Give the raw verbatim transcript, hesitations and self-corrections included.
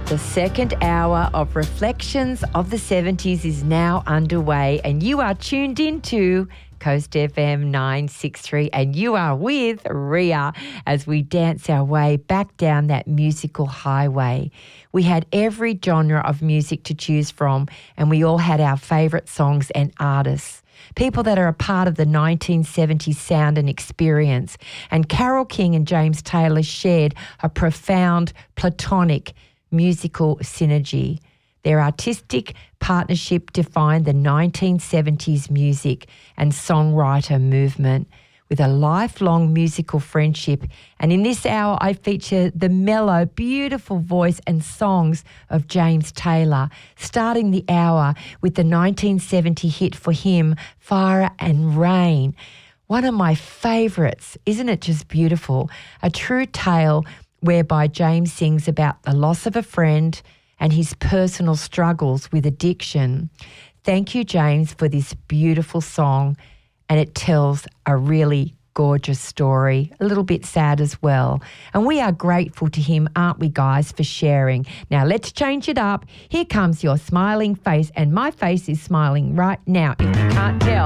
The second hour of Reflections of the seventies is now underway, and you are tuned into Coast F M nine sixty-three, and you are with Ria as we dance our way back down that musical highway. We had every genre of music to choose from, and we all had our favourite songs and artists. People that are a part of the nineteen seventies sound and experience. And Carole King and James Taylor shared a profound, platonic musical synergy. Their artistic partnership defined the nineteen seventies music and songwriter movement with a lifelong musical friendship. And in this hour, I feature the mellow, beautiful voice and songs of James Taylor, starting the hour with the nineteen seventy hit for him, Fire and Rain. One of my favourites. Isn't it just beautiful? A true tale whereby James sings about the loss of a friend and his personal struggles with addiction. Thank you, James, for this beautiful song, and it tells a really gorgeous story, a little bit sad as well. And we are grateful to him, aren't we, guys, for sharing. Now, let's change it up. Here comes your smiling face, and my face is smiling right now, if you can't tell.